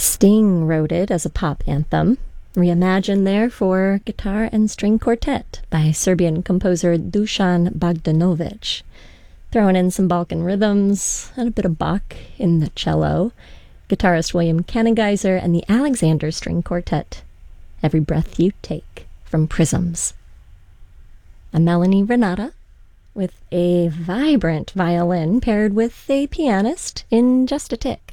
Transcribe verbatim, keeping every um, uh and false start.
Sting wrote it as a pop anthem, reimagined there for guitar and string quartet by Serbian composer Dusan Bogdanovic, throwing in some Balkan rhythms and a bit of Bach in the cello, guitarist William Kanengeiser, and the Alexander String Quartet, Every Breath You Take, from Prisms. I'm Melanie Renata, with a vibrant violin paired with a pianist in just a tick.